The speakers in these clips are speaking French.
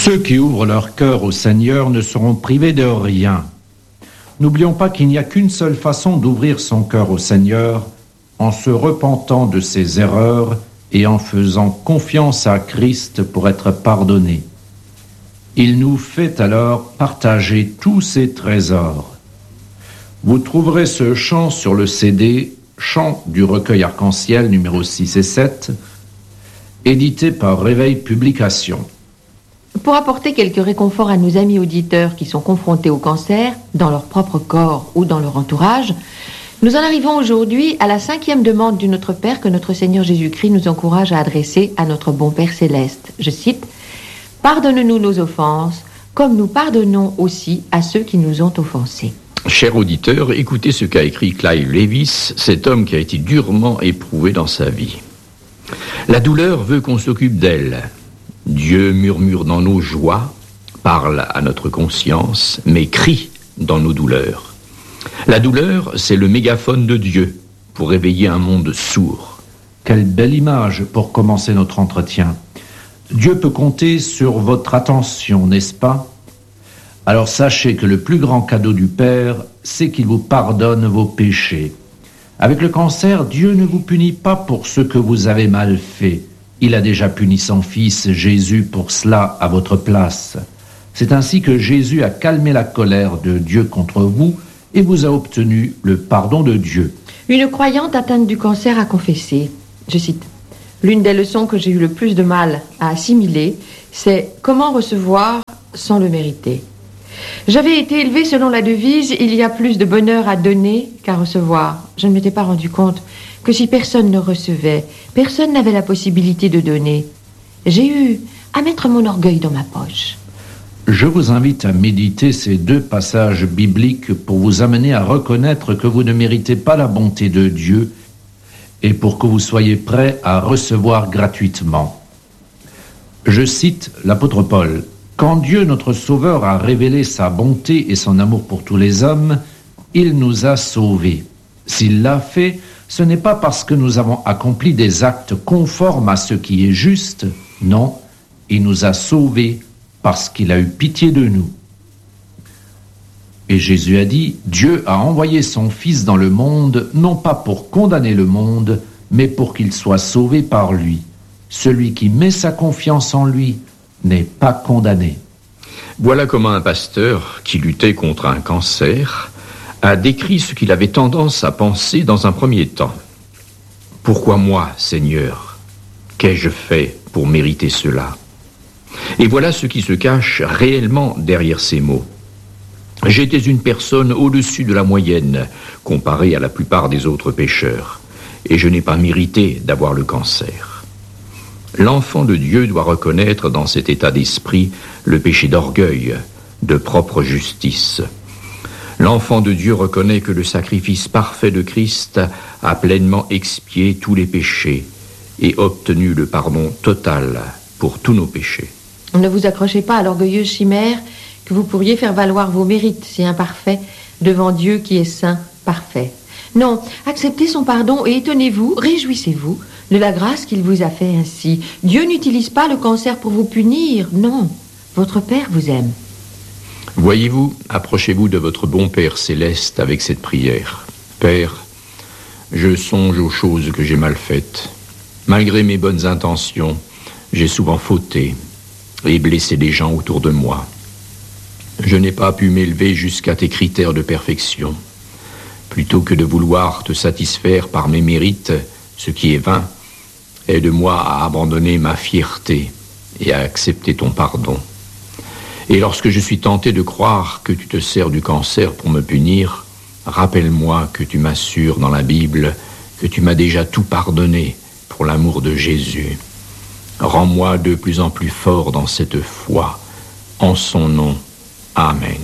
Ceux qui ouvrent leur cœur au Seigneur ne seront privés de rien. N'oublions pas qu'il n'y a qu'une seule façon d'ouvrir son cœur au Seigneur, en se repentant de ses erreurs et en faisant confiance à Christ pour être pardonné. Il nous fait alors partager tous ses trésors. Vous trouverez ce chant sur le CD « Chant du recueil Arc-en-Ciel numéro 6 et 7, édité par Réveil Publications. Pour apporter quelques réconforts à nos amis auditeurs qui sont confrontés au cancer, dans leur propre corps ou dans leur entourage, nous en arrivons aujourd'hui à la 5e demande du Notre Père que notre Seigneur Jésus-Christ nous encourage à adresser à notre bon Père Céleste. Je cite « Pardonne-nous nos offenses, comme nous pardonnons aussi à ceux qui nous ont offensés. » Chers auditeurs, écoutez ce qu'a écrit Clive Lewis, cet homme qui a été durement éprouvé dans sa vie. La douleur veut qu'on s'occupe d'elle. Dieu murmure dans nos joies, parle à notre conscience, mais crie dans nos douleurs. La douleur, c'est le mégaphone de Dieu pour réveiller un monde sourd. Quelle belle image pour commencer notre entretien. Dieu peut compter sur votre attention, n'est-ce pas? Alors sachez que le plus grand cadeau du Père, c'est qu'il vous pardonne vos péchés. Avec le cancer, Dieu ne vous punit pas pour ce que vous avez mal fait. Il a déjà puni son Fils Jésus pour cela à votre place. C'est ainsi que Jésus a calmé la colère de Dieu contre vous et vous a obtenu le pardon de Dieu. Une croyante atteinte du cancer a confessé, je cite, « L'une des leçons que j'ai eu le plus de mal à assimiler, c'est comment recevoir sans le mériter. J'avais été élevée selon la devise « Il y a plus de bonheur à donner qu'à recevoir ». Je ne m'étais pas rendu compte que si personne ne recevait, personne n'avait la possibilité de donner. J'ai eu à mettre mon orgueil dans ma poche. Je vous invite à méditer ces deux passages bibliques pour vous amener à reconnaître que vous ne méritez pas la bonté de Dieu et pour que vous soyez prêts à recevoir gratuitement. Je cite l'apôtre Paul. « Quand Dieu, notre Sauveur, a révélé sa bonté et son amour pour tous les hommes, il nous a sauvés. S'il l'a fait, ce n'est pas parce que nous avons accompli des actes conformes à ce qui est juste, non, il nous a sauvés parce qu'il a eu pitié de nous. » Et Jésus a dit, « Dieu a envoyé son Fils dans le monde, non pas pour condamner le monde, mais pour qu'il soit sauvé par lui. Celui qui met sa confiance en lui n'est pas condamné. » Voilà comment un pasteur qui luttait contre un cancer a décrit ce qu'il avait tendance à penser dans un premier temps. « Pourquoi moi, Seigneur? Qu'ai-je fait pour mériter cela ?» Et voilà ce qui se cache réellement derrière ces mots. J'étais une personne au-dessus de la moyenne, comparée à la plupart des autres pécheurs, et je n'ai pas mérité d'avoir le cancer. L'enfant de Dieu doit reconnaître dans cet état d'esprit le péché d'orgueil, de propre justice. L'enfant de Dieu reconnaît que le sacrifice parfait de Christ a pleinement expié tous les péchés et obtenu le pardon total pour tous nos péchés. Ne vous accrochez pas à l'orgueilleuse chimère que vous pourriez faire valoir vos mérites si imparfaits devant Dieu qui est saint, parfait. Non, acceptez son pardon et étonnez-vous, réjouissez-vous de la grâce qu'il vous a fait ainsi. Dieu n'utilise pas le cancer pour vous punir, non. Votre Père vous aime. Voyez-vous, approchez-vous de votre bon Père céleste avec cette prière. Père, je songe aux choses que j'ai mal faites. Malgré mes bonnes intentions, j'ai souvent fauté et blessé les gens autour de moi. Je n'ai pas pu m'élever jusqu'à tes critères de perfection. Plutôt que de vouloir te satisfaire par mes mérites, ce qui est vain, aide-moi à abandonner ma fierté et à accepter ton pardon. Et lorsque je suis tenté de croire que tu te sers du cancer pour me punir, rappelle-moi que tu m'assures dans la Bible que tu m'as déjà tout pardonné pour l'amour de Jésus. Rends-moi de plus en plus fort dans cette foi. En son nom, Amen.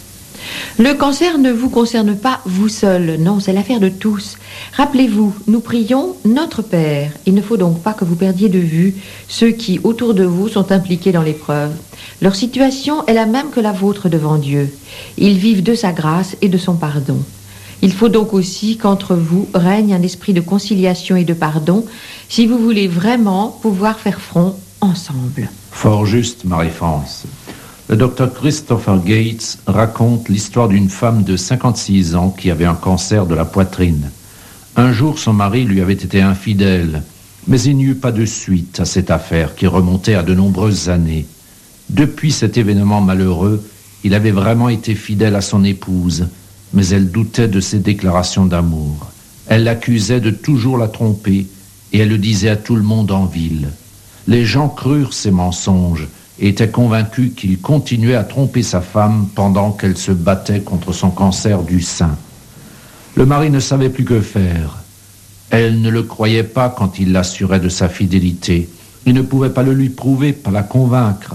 Le cancer ne vous concerne pas vous seul, non, c'est l'affaire de tous. Rappelez-vous, nous prions notre Père. Il ne faut donc pas que vous perdiez de vue ceux qui, autour de vous, sont impliqués dans l'épreuve. Leur situation est la même que la vôtre devant Dieu. Ils vivent de sa grâce et de son pardon. Il faut donc aussi qu'entre vous règne un esprit de conciliation et de pardon, si vous voulez vraiment pouvoir faire front ensemble. Fort juste, Marie-France. Le docteur Christopher Gates raconte l'histoire d'une femme de 56 ans qui avait un cancer de la poitrine. Un jour, son mari lui avait été infidèle, mais il n'y eut pas de suite à cette affaire qui remontait à de nombreuses années. Depuis cet événement malheureux, il avait vraiment été fidèle à son épouse, mais elle doutait de ses déclarations d'amour. Elle l'accusait de toujours la tromper et elle le disait à tout le monde en ville. Les gens crurent ces mensonges et étaient convaincus qu'il continuait à tromper sa femme pendant qu'elle se battait contre son cancer du sein. Le mari ne savait plus que faire. Elle ne le croyait pas quand il l'assurait de sa fidélité. Il ne pouvait pas le lui prouver, pas la convaincre.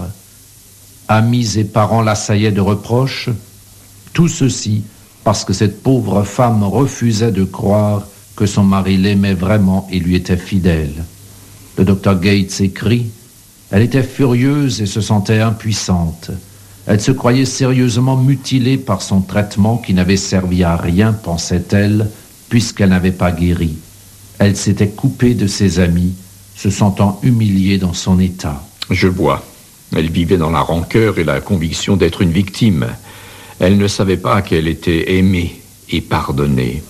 Amis et parents l'assaillaient de reproches. Tout ceci parce que cette pauvre femme refusait de croire que son mari l'aimait vraiment et lui était fidèle. Le docteur Gates écrit « Elle était furieuse et se sentait impuissante. Elle se croyait sérieusement mutilée par son traitement qui n'avait servi à rien, pensait-elle, puisqu'elle n'avait pas guéri. Elle s'était coupée de ses amis, se sentant humiliée dans son état. » Je vois. Elle vivait dans la rancœur et la conviction d'être une victime. Elle ne savait pas qu'elle était aimée et pardonnée.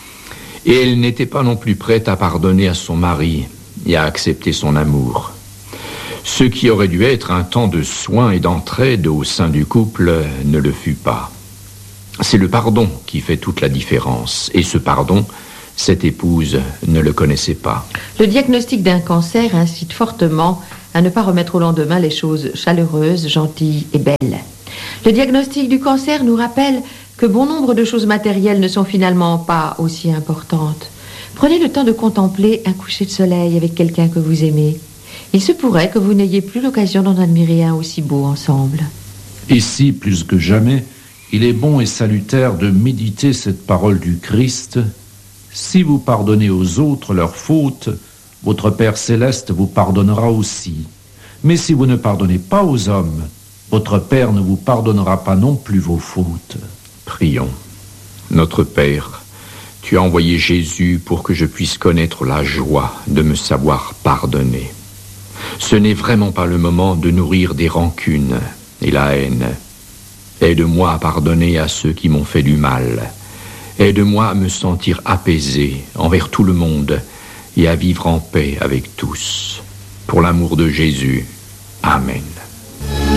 Et elle n'était pas non plus prête à pardonner à son mari et à accepter son amour. Ce qui aurait dû être un temps de soins et d'entraide au sein du couple ne le fut pas. C'est le pardon qui fait toute la différence. Et ce pardon, cette épouse ne le connaissait pas. Le diagnostic d'un cancer incite fortement à ne pas remettre au lendemain les choses chaleureuses, gentilles et belles. Le diagnostic du cancer nous rappelle que bon nombre de choses matérielles ne sont finalement pas aussi importantes. Prenez le temps de contempler un coucher de soleil avec quelqu'un que vous aimez. Il se pourrait que vous n'ayez plus l'occasion d'en admirer un aussi beau ensemble. Ici, plus que jamais, il est bon et salutaire de méditer cette parole du Christ. Si vous pardonnez aux autres leurs fautes, votre Père céleste vous pardonnera aussi. Mais si vous ne pardonnez pas aux hommes, votre Père ne vous pardonnera pas non plus vos fautes. Prions. Notre Père, tu as envoyé Jésus pour que je puisse connaître la joie de me savoir pardonner. Ce n'est vraiment pas le moment de nourrir des rancunes et la haine. Aide-moi à pardonner à ceux qui m'ont fait du mal. Aide-moi à me sentir apaisé envers tout le monde et à vivre en paix avec tous. Pour l'amour de Jésus. Amen.